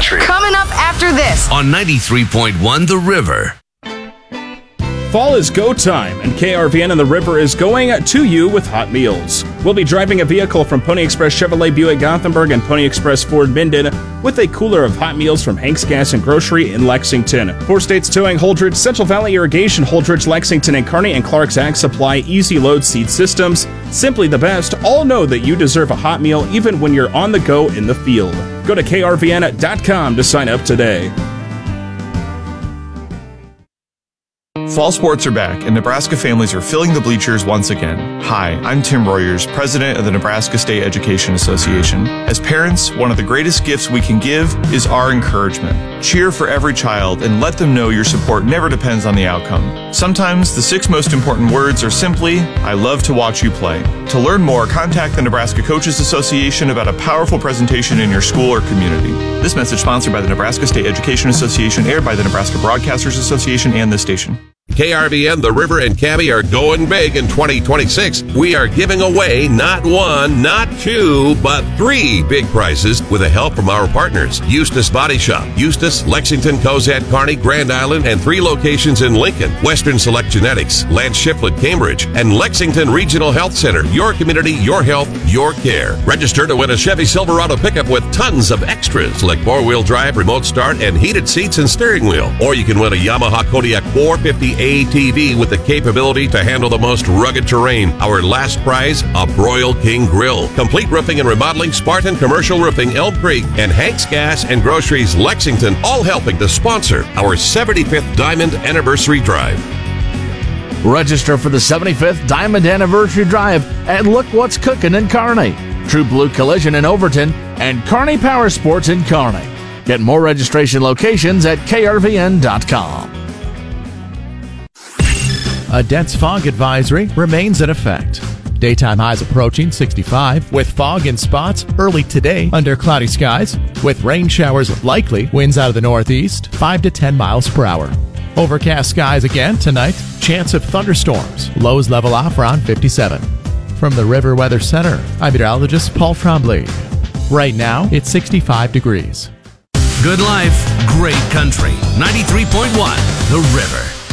country. Coming up after this on 93.1 The River. Fall is go time, and KRVN and The River is going to you with hot meals. We'll be driving a vehicle from Pony Express Chevrolet Buick Gothenburg and Pony Express Ford Minden with a cooler of hot meals from Hank's Gas and Grocery in Lexington. Four States Towing Holdridge, Central Valley Irrigation Holdridge, Lexington and Kearney, and Clark's Ag Supply Easy Load Seed Systems. Simply the best. All know that you deserve a hot meal even when you're on the go in the field. Go to krvn.com to sign up today. Fall sports are back, and Nebraska families are filling the bleachers once again. Hi, I'm Tim Royers, president of the Nebraska State Education Association. As parents, one of the greatest gifts we can give is our encouragement. Cheer for every child and let them know your support never depends on the outcome. Sometimes the 6 most important words are simply, I love to watch you play. To learn more, contact the Nebraska Coaches Association about a powerful presentation in your school or community. This message sponsored by the Nebraska State Education Association, aired by the Nebraska Broadcasters Association and this station. KRVN, The River, and Cabby are going big in 2026. We are giving away not 1, not 2, but 3 big prizes with the help from our partners. Eustis Body Shop, Eustis, Lexington, Cozad, Kearney, Grand Island, and 3 locations in Lincoln. Western Select Genetics, Lance Shiflett, Cambridge, and Lexington Regional Health Center. Your community, your health, your care. Register to win a Chevy Silverado pickup with tons of extras like 4-wheel drive, remote start, and heated seats and steering wheel. Or you can win a Yamaha Kodiak 450 ATV with the capability to handle the most rugged terrain. Our last prize, a Broil King Grill. Complete Roofing and Remodeling, Spartan Commercial Roofing, Elm Creek, and Hank's Gas and Groceries, Lexington, all helping to sponsor our 75th Diamond Anniversary Drive. Register for the 75th Diamond Anniversary Drive and look what's cooking in Kearney. True Blue Collision in Overton and Kearney Power Sports in Kearney. Get more registration locations at krvn.com. A dense fog advisory remains in effect. Daytime highs approaching 65 with fog in spots early today under cloudy skies with rain showers likely, winds out of the northeast 5 to 10 miles per hour. Overcast skies again tonight, chance of thunderstorms, lows level off around 57. From the River Weather Center, I'm meteorologist Paul Trombley. Right now, it's 65 degrees. Good life, great country. 93.1 The River.